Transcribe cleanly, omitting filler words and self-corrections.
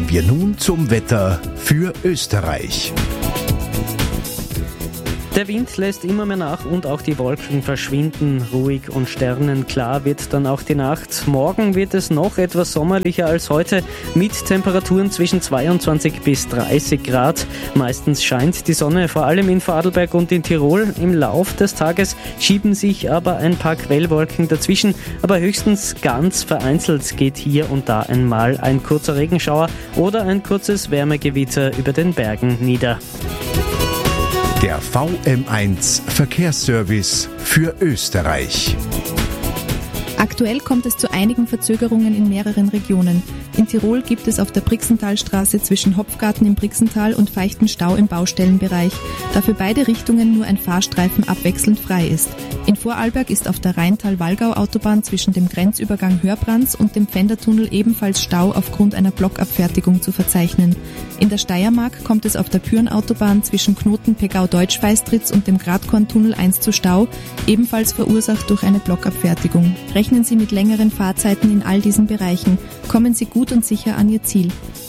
Kommen wir nun zum Wetter für Österreich. Der Wind lässt immer mehr nach und auch die Wolken verschwinden. Ruhig und sternenklar wird dann auch die Nacht. Morgen wird es noch etwas sommerlicher als heute mit Temperaturen zwischen 22 bis 30 Grad. Meistens scheint die Sonne, vor allem in Vorarlberg und in Tirol. Im Lauf des Tages schieben sich aber ein paar Quellwolken dazwischen, aber höchstens ganz vereinzelt geht hier und da einmal ein kurzer Regenschauer oder ein kurzes Wärmegewitter über den Bergen nieder. Der VM1 Verkehrsservice für Österreich. Aktuell kommt es zu einigen Verzögerungen in mehreren Regionen. In Tirol gibt es auf der Brixentalstraße zwischen Hopfgarten im Brixental und Feichten Stau im Baustellenbereich, da für beide Richtungen nur ein Fahrstreifen abwechselnd frei ist. In Vorarlberg ist auf der Rheintal-Wallgau-Autobahn zwischen dem Grenzübergang Hörbrands und dem Pfändertunnel ebenfalls Stau aufgrund einer Blockabfertigung zu verzeichnen. In der Steiermark kommt es auf der Pyhrn-Autobahn zwischen Knoten Pegau-Deutsch-Feistritz und dem Gradkorntunnel 1 zu Stau, ebenfalls verursacht durch eine Blockabfertigung. Rechnen Sie mit längeren Fahrzeiten in all diesen Bereichen. Kommen Sie gut und sicher an Ihr Ziel.